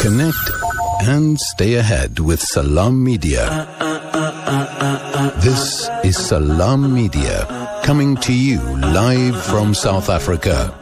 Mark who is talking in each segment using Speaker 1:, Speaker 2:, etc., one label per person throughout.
Speaker 1: Connect and stay ahead with Salam Media. This is Salam Media, coming to you live from South Africa.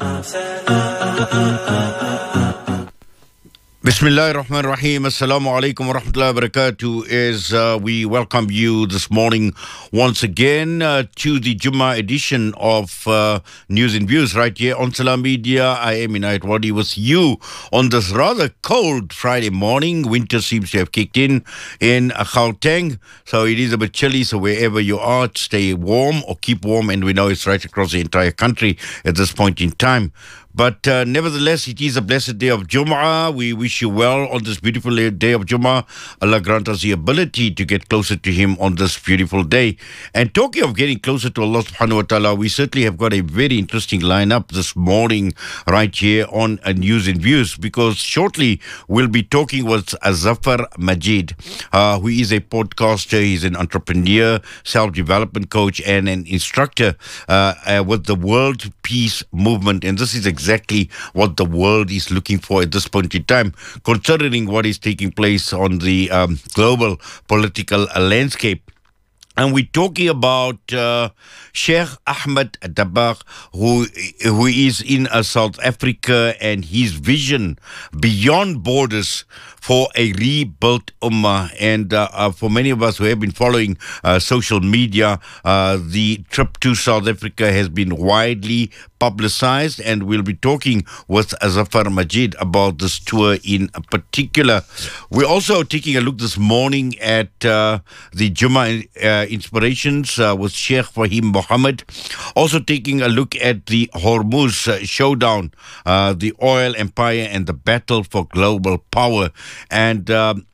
Speaker 2: Bismillahir Rahmanir Rahim. Assalamu alaikum wa rahmatullahi wa barakatuh. As we welcome you this morning once again to the Jummah edition of News and Views right here on Salam Media. I am Inayat Wadi with you on this rather cold Friday morning. Winter seems to have kicked in Gauteng, so it is a bit chilly. So wherever you are, stay warm or keep warm. And we know it's right across the entire country at this point in time. But nevertheless, it is a blessed day of Jum'ah. We wish you well on this beautiful day of Jum'ah. Allah grant us the ability to get closer to Him on this beautiful day. And talking of getting closer to Allah subhanahu wa ta'ala, we certainly have got a very interesting lineup this morning right here on News and Views, because shortly we'll be talking with Zafar Majid, who is a podcaster. He's an entrepreneur, self-development coach, and an instructor with the World Peace Movement. And this is exactly what the world is looking for at this point in time, considering what is taking place on the global political landscape. And we're talking about Sheikh Ahmed Dabakh, who is in South Africa, and his vision beyond borders for a rebuilt ummah. And for many of us who have been following social media, the trip to South Africa has been widely publicized, and we'll be talking with Zafar Majid about this tour in particular. We're also taking a look this morning at the Jummah inspirations with Sheikh Fahim Mohammed. Also taking a look at the Hormuz showdown, the oil empire and the battle for global power. And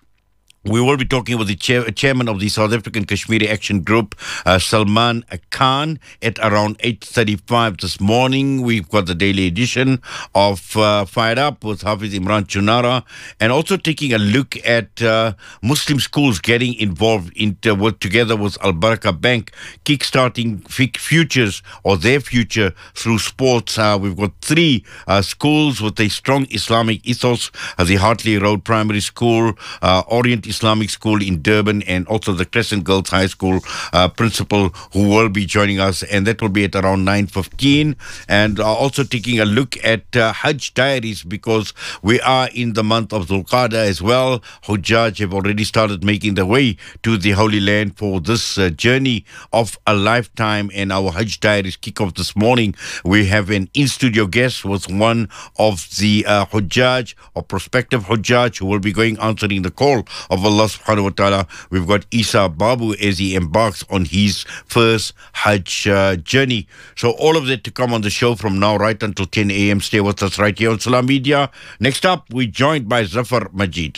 Speaker 2: we will be talking with the chairman of the South African Kashmiri Action Group, Salman Khan, at around 8:35 this morning. We've got the daily edition of Fired Up with Hafiz Imran Chunara, and also taking a look at Muslim schools getting involved together with Al Baraka Bank, kickstarting futures or their future through sports. We've got three schools with a strong Islamic ethos: the Hartley Road Primary School, Orient Islamic School in Durban, and also the Crescent Girls High School principal, who will be joining us, and that will be at around 9:15. And also taking a look at Hajj diaries, because we are in the month of Dhul Qa'dah as well. Hujjaj have already started making their way to the Holy Land for this journey of a lifetime, and our Hajj diaries kick off this morning. We have an in-studio guest with one of the Hujjaj or prospective Hujjaj who will be answering the call of Allah subhanahu wa ta'ala. We've got Isa Babu as he embarks on his first Hajj journey. So all of that to come on the show from now right until 10 a.m. Stay with us right here on Salam Media. Next up, we're joined by Zafar Majid.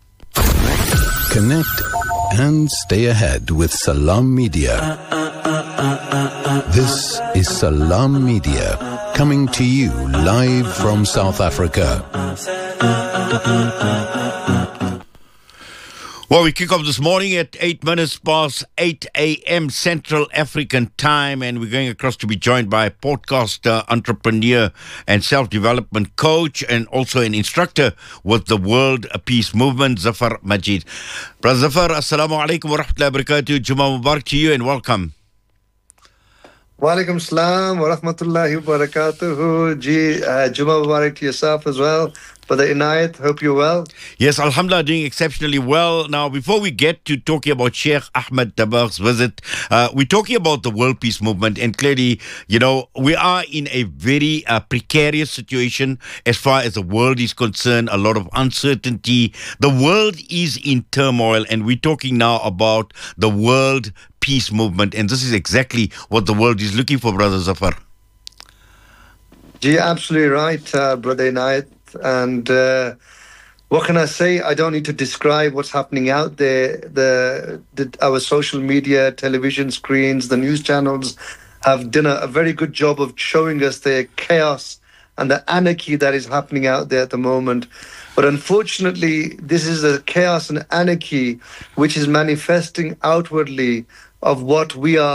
Speaker 1: Connect and stay ahead with Salam Media. This is Salam Media, coming to you live from South Africa.
Speaker 2: Well, we kick off this morning at 8 minutes past 8 a.m. Central African time, and we're going across to be joined by a podcaster, entrepreneur, and self-development coach, and also an instructor with the World Peace Movement, Zafar Majid. Brother Zafar, assalamu alaikum wa rahmatullahi wa barakatuh. Jummah Mubarak to you, and welcome.
Speaker 3: Wa alaikum salam wa rahmatullahi wa barakatuh. Jummah Mubarak to yourself as well. Brother Inayat, hope you're well.
Speaker 2: Yes, alhamdulillah, doing exceptionally well. Now, before we get to talking about Sheikh Ahmed Dabakh's visit, we're talking about the World Peace Movement, and clearly, you know, we are in a very precarious situation as far as the world is concerned, a lot of uncertainty. The world is in turmoil, and we're talking now about the World Peace Movement, and this is exactly what the world is looking for, Brother Zafar.
Speaker 3: You're absolutely right, Brother Inayat. And what can I say? I don't need to describe what's happening out there. Our social media, television screens, the news channels have done a very good job of showing us the chaos and the anarchy that is happening out there at the moment. But unfortunately, this is a chaos and anarchy which is manifesting outwardly of what we are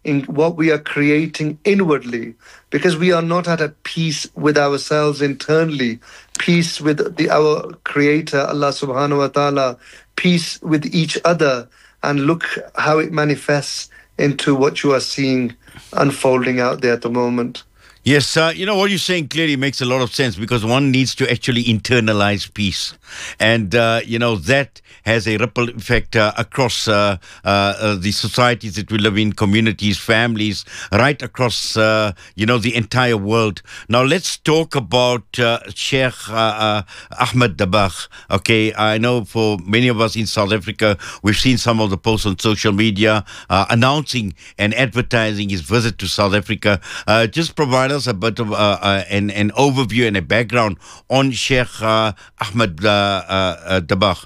Speaker 3: in what we are creating inwardly, because we are not at a peace with ourselves internally, peace with our Creator, Allah subhanahu wa ta'ala, peace with each other, and look how it manifests into what you are seeing unfolding out there at the moment.
Speaker 2: Yes, what you're saying clearly makes a lot of sense, because one needs to actually internalize peace. And, that has a ripple effect across the societies that we live in, communities, families, right across, the entire world. Now, let's talk about Sheikh Ahmed Dabbagh. Okay, I know for many of us in South Africa, we've seen some of the posts on social media announcing and advertising his visit to South Africa. Just provide us a bit of an overview and a background on Sheikh Ahmed Dabbagh.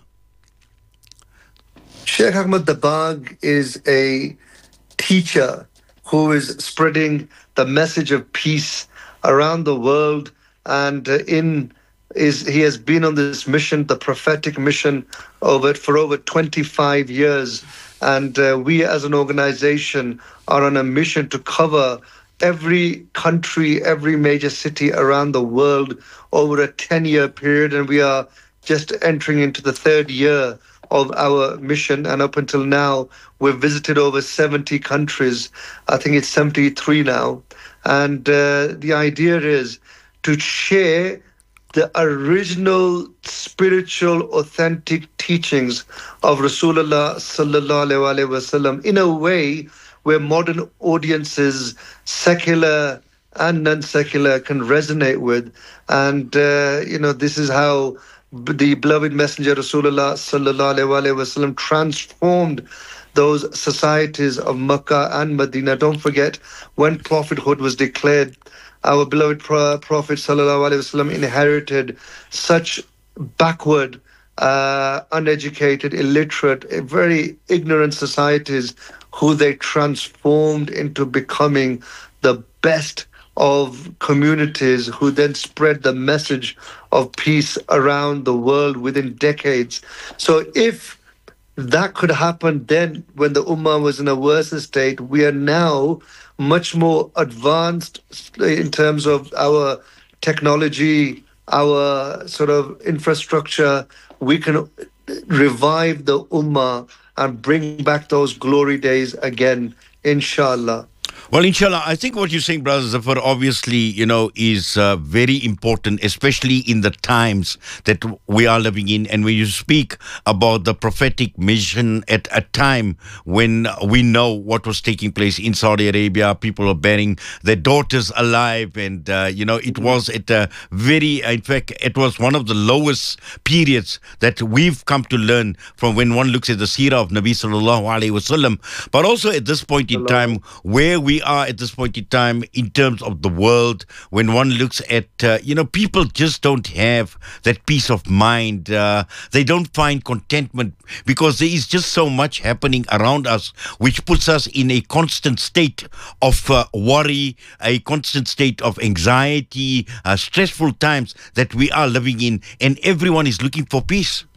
Speaker 3: Sheikh Ahmed Dabbagh is a teacher who is spreading the message of peace around the world, and he has been on this mission, the prophetic mission, for over 25 years. And we as an organization are on a mission to cover every country, every major city around the world over a 10-year period. And we are just entering into the third year of our mission. And up until now, we've visited over 70 countries. I think it's 73 now. And the idea is to share the original spiritual, authentic teachings of Rasulullah sallallahu alaihi wasallam in a way where modern audiences, secular and non-secular, can resonate with. And, this is how the beloved messenger Rasulullah sallallahu alaihi wasallam transformed those societies of Makkah and Medina. Don't forget, when prophethood was declared, our beloved Prophet sallallahu alaihi wasallam inherited such backward, uneducated, illiterate, very ignorant societies, who they transformed into becoming the best of communities, who then spread the message of peace around the world within decades. So if that could happen then when the Ummah was in a worse state, we are now much more advanced in terms of our technology, our sort of infrastructure. We can revive the Ummah and bring back those glory days again, inshallah.
Speaker 2: Well, inshallah, I think what you're saying, Brother Zafar, obviously, is very important, especially in the times that we are living in. And when you speak about the prophetic mission at a time when we know what was taking place in Saudi Arabia, people are bearing their daughters alive. And, it was at a in fact, it was one of the lowest periods that we've come to learn from when one looks at the seerah of Nabi sallallahu alaihi wasallam. But also at this point in time, where we are at this point in time in terms of the world, when one looks at, people just don't have that peace of mind. They don't find contentment because there is just so much happening around us, which puts us in a constant state of worry, a constant state of anxiety, stressful times that we are living in, and everyone is looking for peace.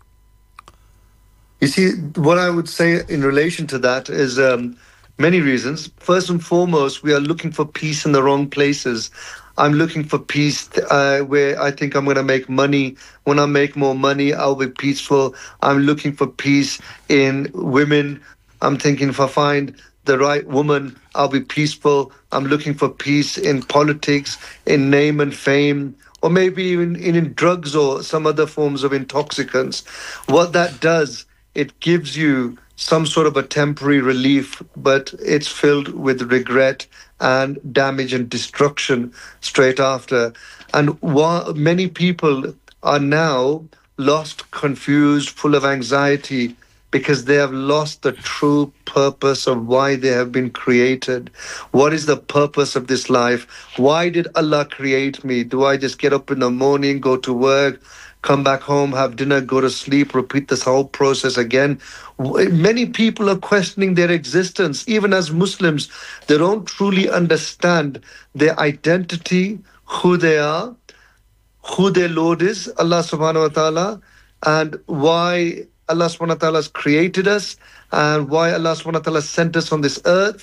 Speaker 3: You see, what I would say in relation to that is many reasons. First and foremost, we are looking for peace in the wrong places. I'm looking for peace where I think I'm going to make money. When I make more money, I'll be peaceful. I'm looking for peace in women. I'm thinking if I find the right woman, I'll be peaceful. I'm looking for peace in politics, in name and fame, or maybe even in drugs or some other forms of intoxicants. What that does, it gives you some sort of a temporary relief, but it's filled with regret and damage and destruction straight after. And many people are now lost, confused, full of anxiety, because they have lost the true purpose of why they have been created. What is the purpose of this life? Why did Allah create me? Do I just get up in the morning, go to work, come back home, have dinner, go to sleep, repeat this whole process again? Many people are questioning their existence. Even as Muslims, they don't truly understand their identity, who they are, who their Lord is, Allah subhanahu wa ta'ala, and why Allah subhanahu wa ta'ala has created us, and why Allah subhanahu wa ta'ala sent us on this earth,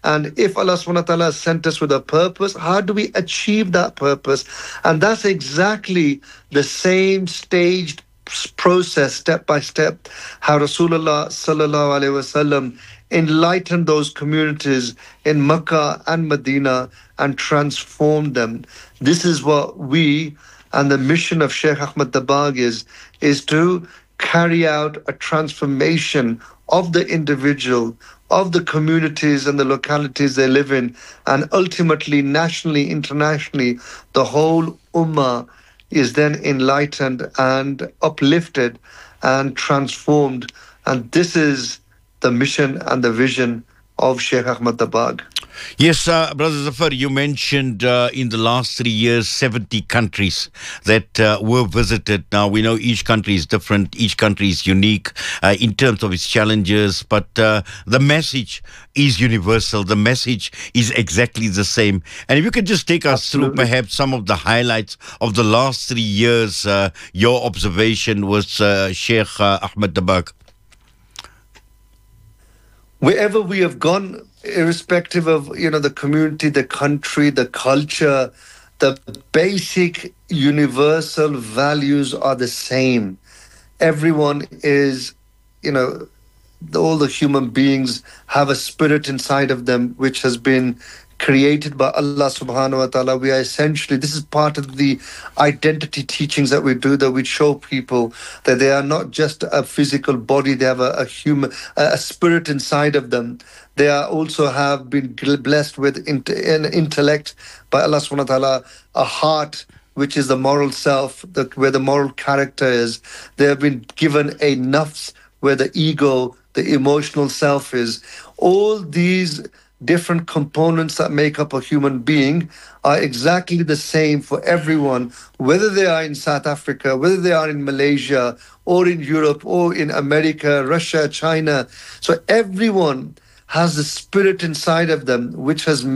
Speaker 3: And if Allah subhanahu wa ta'ala sent us with a purpose, how do we achieve that purpose? And that's exactly the same staged process, step by step, how Rasulullah sallallahu alaihi wasallam enlightened those communities in Mecca and Medina and transformed them. This is what we and the mission of Sheikh Ahmad Dabbagh is to carry out a transformation of the individual, of the communities and the localities they live in, and ultimately, nationally, internationally, the whole ummah is then enlightened and uplifted and transformed. And this is the mission and the vision of Sheikh Ahmad Dabbagh.
Speaker 2: Yes, Brother Zafar, you mentioned in the last 3 years, 70 countries that were visited. Now, we know each country is different, each country is unique in terms of its challenges, but the message is universal. The message is exactly the same. And if you could just take us through perhaps some of the highlights of the last 3 years, your observation was Sheikh Ahmad Dabbagh.
Speaker 3: Wherever we have gone, irrespective of the community, the country, the culture, the basic universal values are the same. Everyone is, all the human beings have a spirit inside of them which has been created by Allah subhanahu wa ta'ala. We are essentially, this is part of the identity teachings that we do, that we show people that they are not just a physical body, they have a spirit inside of them. They are also have been blessed with an intellect by Allah subhanahu wa ta'ala, a heart which is the moral self, where the moral character is. They have been given a nafs, where the ego, the emotional self is. All these different components that make up a human being are exactly the same for everyone, whether they are in South Africa, whether they are in Malaysia, or in Europe, or in America, Russia, China. So everyone has the spirit inside of them which has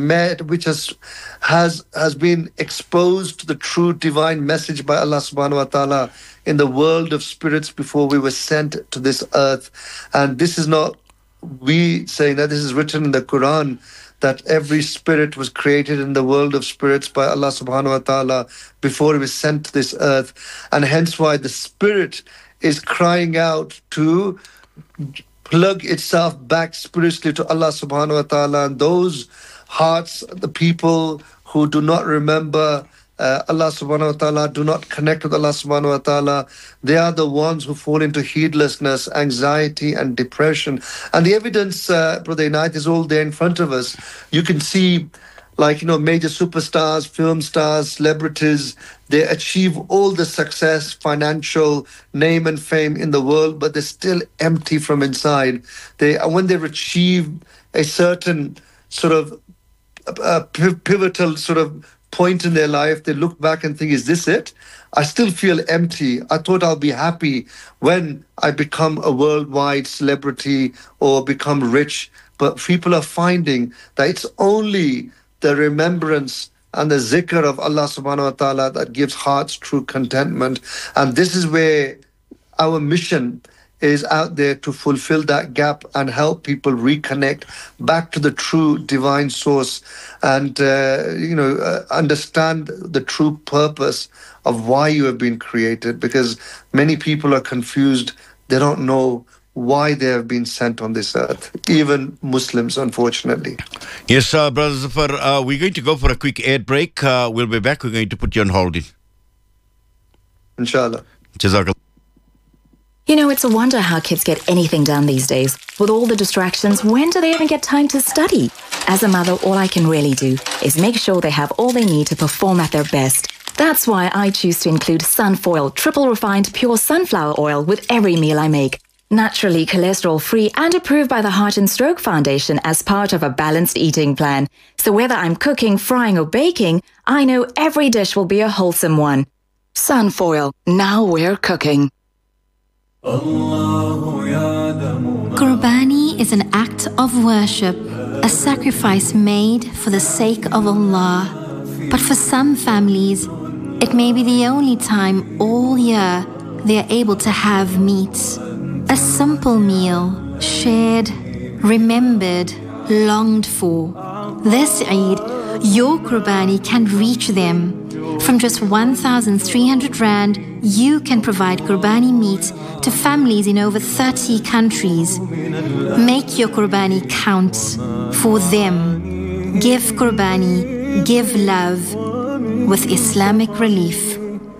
Speaker 3: been exposed to the true divine message by Allah subhanahu wa ta'ala in the world of spirits before we were sent to this earth. And this is not we saying that, this is written in the Quran, that every spirit was created in the world of spirits by Allah subhanahu wa ta'ala before it was sent to this earth. And hence why the spirit is crying out to plug itself back spiritually to Allah subhanahu wa ta'ala. And those hearts, the people who do not remember Allah subhanahu wa ta'ala, do not connect with Allah subhanahu wa ta'ala, they are the ones who fall into heedlessness, anxiety and depression. And the evidence, Brother Inayat, is all there in front of us. You can see, major superstars, film stars, celebrities, they achieve all the success, financial name and fame in the world, but they're still empty from inside. When they've achieved a certain sort of pivotal sort of point in their life, they look back and think, is this it? I still feel empty. I thought I'll be happy when I become a worldwide celebrity or become rich. But people are finding that it's only the remembrance and the zikr of Allah subhanahu wa ta'ala that gives hearts true contentment. And this is where our mission is out there, to fulfill that gap and help people reconnect back to the true divine source and, understand the true purpose of why you have been created. Because many people are confused. They don't know why they have been sent on this earth, even Muslims, unfortunately.
Speaker 2: Yes, Brother Zafar, we're going to go for a quick ad break. We'll be back. We're going to put you on hold.
Speaker 3: Inshallah.
Speaker 2: Jazakallah.
Speaker 4: It's a wonder how kids get anything done these days. With all the distractions, when do they even get time to study? As a mother, all I can really do is make sure they have all they need to perform at their best. That's why I choose to include Sunfoil triple refined pure sunflower oil with every meal I make. Naturally cholesterol-free and approved by the Heart and Stroke Foundation as part of a balanced eating plan. So whether I'm cooking, frying or baking, I know every dish will be a wholesome one. Sunfoil, now we're cooking.
Speaker 5: Qurbani is an act of worship, a sacrifice made for the sake of Allah. But for some families, it may be the only time all year they are able to have meat. A simple meal, shared, remembered, longed for. This Eid, your Qurbani can reach them. From just 1,300 Rand, you can provide Qurbani meat to families in over 30 countries. Make your Qurbani count for them. Give Qurbani, give love with Islamic Relief.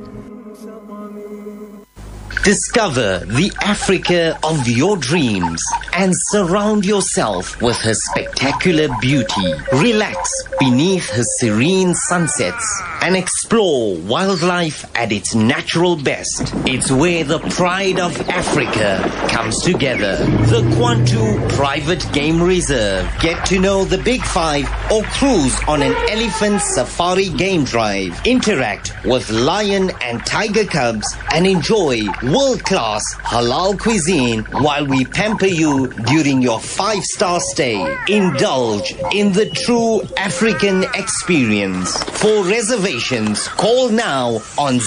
Speaker 6: Discover the Africa of your dreams and surround yourself with her spectacular beauty. Relax beneath her serene sunsets and explore wildlife at its natural best. It's where the pride of Africa comes together. The Kwantu Private Game Reserve. Get to know the Big Five or cruise on an elephant safari game drive. Interact with lion and tiger cubs and enjoy world-class halal cuisine while we pamper you during your 5-star stay. Indulge in the true African experience. For reservations, call now on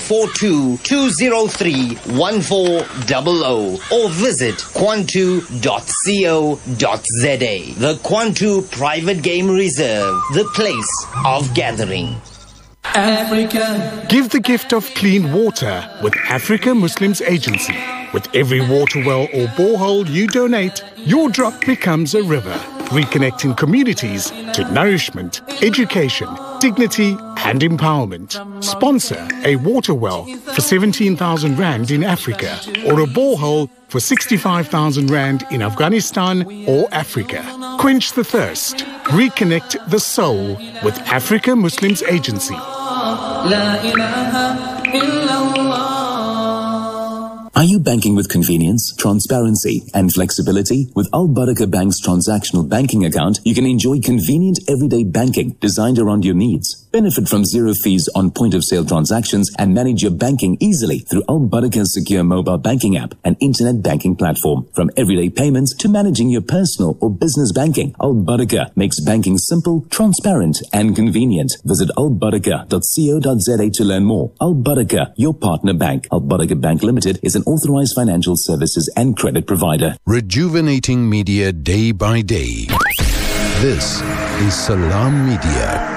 Speaker 6: 042-203-1400 or visit kwantu.co.za. The Kwantu Private Game Reserve, the place of gathering.
Speaker 7: Africa. Give the gift of clean water with Africa Muslims Agency. With every water well or borehole you donate, your drop becomes a river, reconnecting communities to nourishment, education, dignity and empowerment. Sponsor a water well for 17,000 Rand in Africa or a borehole for 65,000 Rand in Afghanistan or Africa. Quench the thirst. Reconnect the soul with Africa Muslims Agency.
Speaker 8: Are you banking with convenience, transparency, and flexibility? With Al Barakah Bank's transactional banking account, you can enjoy convenient everyday banking designed around your needs. Benefit from zero fees on point-of-sale transactions and manage your banking easily through Al Barakah's secure mobile banking app and internet banking platform. From everyday payments to managing your personal or business banking, Al Barakah makes banking simple, transparent, and convenient. Visit albarakah.co.za to learn more. Al Barakah, your partner bank. Al Barakah Bank Limited is an authorized financial services and credit provider.
Speaker 1: Rejuvenating media day by day. This is Salam Media.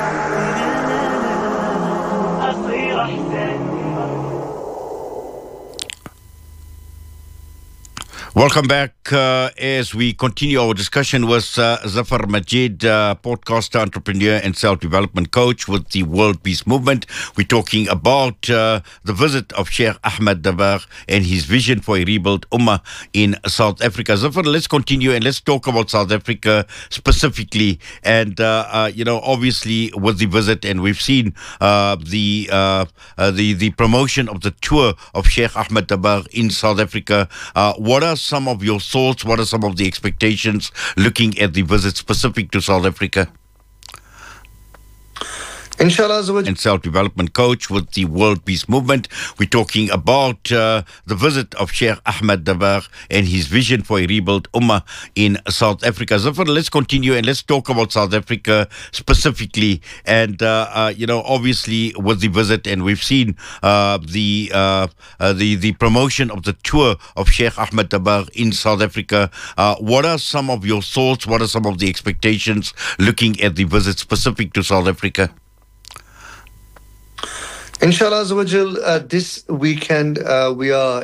Speaker 2: Welcome back as we continue our discussion with Zafar Majid, podcaster, entrepreneur and self-development coach with the World Peace Movement. We're talking about the visit of Sheikh Ahmed Dabagh and his vision for a rebuilt Ummah in South Africa. Zafar, let's continue and let's talk about South Africa specifically. And, obviously with the visit, and we've seen the promotion of the tour of Sheikh Ahmed Dabagh in South Africa. What are some of your thoughts? What are some of the expectations looking at the visit specific to South Africa?
Speaker 3: Inshallah,
Speaker 2: and self-development coach with the World Peace Movement. We're talking about the visit of Sheikh Ahmed Dabagh and his vision for a rebuilt Ummah in South Africa. Zafar, let's continue and let's talk about South Africa specifically. And, obviously with the visit, and we've seen the promotion of the tour of Sheikh Ahmed Dabagh in South Africa. What are some of your thoughts? What are some of the expectations looking at the visit specific to South Africa?
Speaker 3: Inshallah, this weekend we are